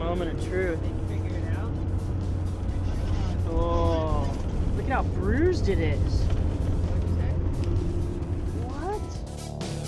Moment of truth. Figure it out. Oh, look at how bruised it is.